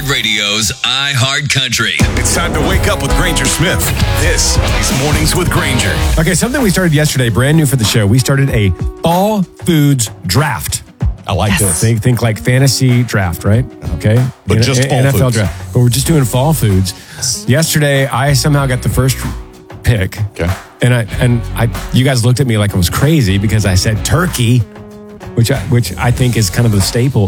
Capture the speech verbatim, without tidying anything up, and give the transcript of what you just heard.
iHeartRadio's iHeartCountry. It's time to wake up with Granger Smith. This is Mornings with Granger. Okay, something we started yesterday, brand new for the show. We started a fall foods draft. I like Yes. this. Think, think like fantasy draft, right? Okay. But N- just N- fall N F L foods. draft. But we're just doing fall foods. Yesterday, I somehow got the first pick. Okay. And I and I, you guys looked at me like I was crazy because I said turkey, which I, which I think is kind of a staple